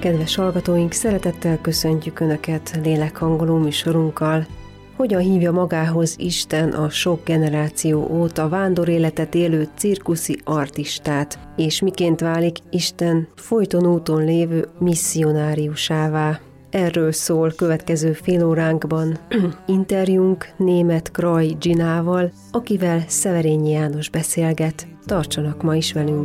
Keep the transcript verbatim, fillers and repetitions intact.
Kedves hallgatóink, szeretettel köszöntjük Önöket lélekhangoló műsorunkkal. Hogyan hívja magához Isten a sok generáció óta vándoréletet élő cirkuszi artistát, és miként válik Isten folyton úton lévő misszionáriusává? Erről szól következő fél óránkban interjúnk német Kraj Ginával, akivel Szeverényi János beszélget. Tartsanak ma is velünk!